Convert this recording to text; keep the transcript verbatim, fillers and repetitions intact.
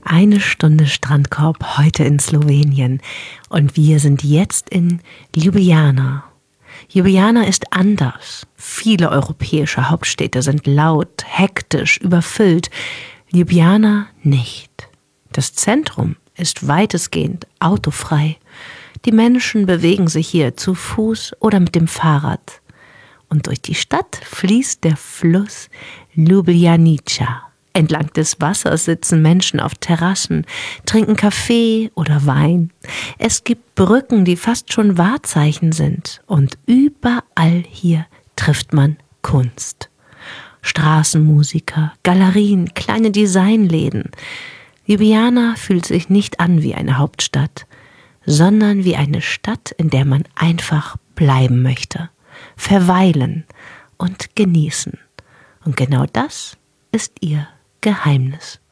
Eine Stunde Strandkorb heute in Slowenien und wir sind jetzt in Ljubljana. Ljubljana ist anders. Viele europäische Hauptstädte sind laut, hektisch, überfüllt. Ljubljana nicht. Das Zentrum ist weitestgehend autofrei. Die Menschen bewegen sich hier zu Fuß oder mit dem Fahrrad. Und durch die Stadt fließt der Fluss Ljubljanica. Entlang des Wassers sitzen Menschen auf Terrassen, trinken Kaffee oder Wein. Es gibt Brücken, die fast schon Wahrzeichen sind. Und überall hier trifft man Kunst. Straßenmusiker, Galerien, kleine Designläden. Ljubljana fühlt sich nicht an wie eine Hauptstadt, sondern wie eine Stadt, in der man einfach bleiben möchte, verweilen und genießen. Und genau das ist ihr Geheimnis.